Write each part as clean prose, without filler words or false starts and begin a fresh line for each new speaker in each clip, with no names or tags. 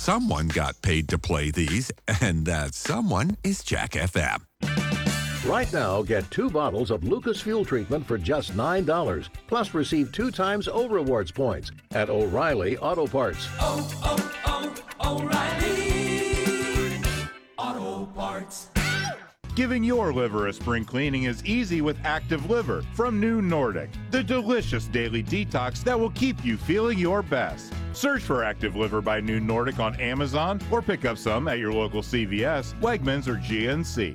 Someone got paid to play these, and that someone is Jack FM.
Right now, get 2 bottles of Lucas Fuel Treatment for just $9. Plus, receive 2 times O-Rewards points at O'Reilly Auto Parts.
O'Reilly Auto Parts.
Giving your liver a spring cleaning is easy with Active Liver from New Nordic, the delicious daily detox that will keep you feeling your best. Search for Active Liver by New Nordic on Amazon or pick up some at your local CVS, Wegmans, or GNC.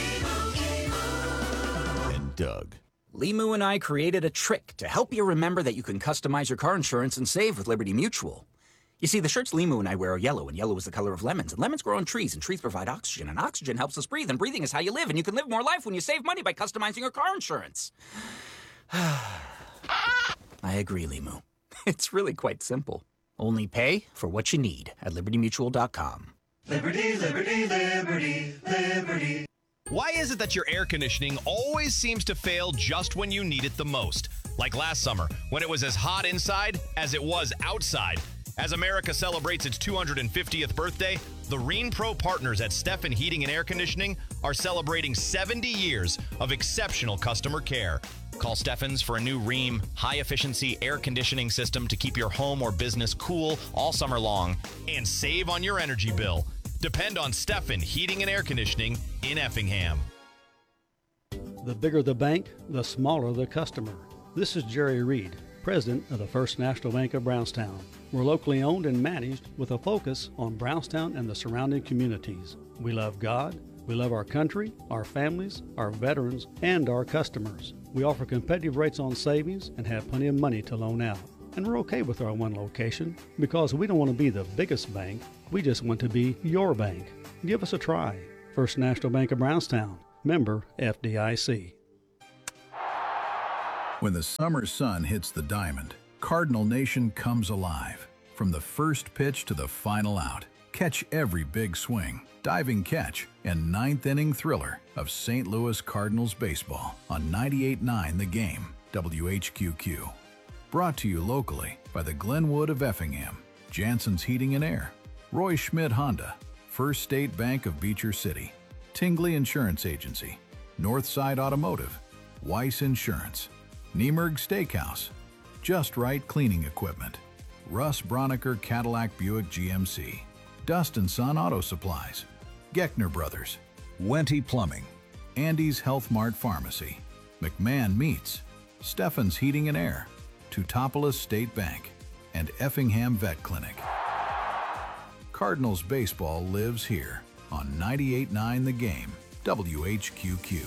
And Doug.
Limu and I created a trick to help you remember that you can customize your car insurance and save with Liberty Mutual. You see, the shirts Limu and I wear are yellow, and yellow is the color of lemons, and lemons grow on trees, and trees provide oxygen, and oxygen helps us breathe, and breathing is how you live, and you can live more life when you save money by customizing your car insurance. I agree, Limu. It's really quite simple. Only pay for what you need at libertymutual.com.
Liberty, liberty, liberty, liberty.
Why is it that your air conditioning always seems to fail just when you need it the most? Like last summer, when it was as hot inside as it was outside. As America celebrates its 250th birthday, the Rheem Pro partners at Steffen Heating and Air Conditioning are celebrating 70 years of exceptional customer care. Call Steffens for a new Rheem high-efficiency air conditioning system to keep your home or business cool all summer long and save on your energy bill. Depend on Steffen Heating and Air Conditioning in Effingham.
The bigger the bank, the smaller the customer. This is Jerry Reed, President of the First National Bank of Brownstown. We're locally owned and managed with a focus on Brownstown and the surrounding communities. We love God, we love our country, our families, our veterans, and our customers. We offer competitive rates on savings and have plenty of money to loan out. And we're okay with our one location because we don't want to be the biggest bank. We just want to be your bank. Give us a try. First National Bank of Brownstown, member FDIC.
When the summer sun hits the diamond, Cardinal Nation comes alive. From the first pitch to the final out, catch every big swing, diving catch, and ninth-inning thriller of St. Louis Cardinals baseball on 98.9 The Game, WHQQ. Brought to you locally by the Glenwood of Effingham, Jansen's Heating and Air, Roy Schmidt Honda, First State Bank of Beecher City, Tingley Insurance Agency, Northside Automotive, Weiss Insurance, Niemerg Steakhouse, Just Right Cleaning Equipment, Russ Broniker Cadillac Buick GMC, Dust & Son Auto Supplies, Geckner Brothers, Wente Plumbing, Andy's Health Mart Pharmacy, McMahon Meats, Steffens Heating and Air, Teutopolis State Bank, and Effingham Vet Clinic. Cardinals baseball lives here on 98.9 The Game, WHQQ.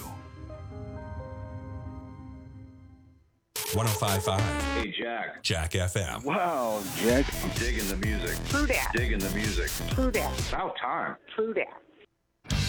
105.5.
Hey, Jack.
Jack FM.
Wow, Jack. I'm digging the music.
True that.
Digging the music.
True that.
About time.
True that.